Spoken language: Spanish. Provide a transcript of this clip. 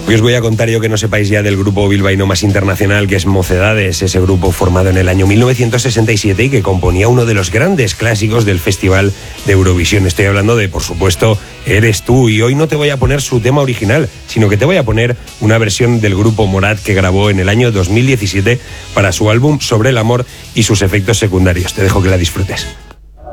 Hoy os voy a contar yo que no sepáis ya del grupo bilbaíno más internacional, que es Mocedades, ese grupo formado en el año 1967 y que componía uno de los grandes clásicos del Festival de Eurovisión. Estoy hablando de, por supuesto, Eres tú, y hoy no te voy a poner su tema original, sino que te voy a poner una versión del grupo Morat que grabó en el año 2017 para su álbum Sobre el amor y sus efectos secundarios. Te dejo que la disfrutes.